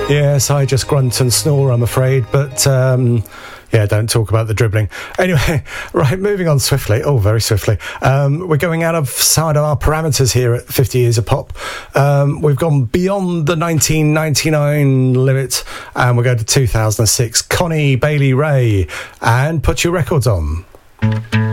Yes, I just grunt and snore, I'm afraid, but yeah, don't talk about the dribbling. Anyway, right, moving on swiftly. Oh, very swiftly. We're going outside of our parameters here at 50 Years of Pop. We've gone beyond the 1999 limit, and we're going to 2006. Connie Bailey Rae, and Put Your Records On.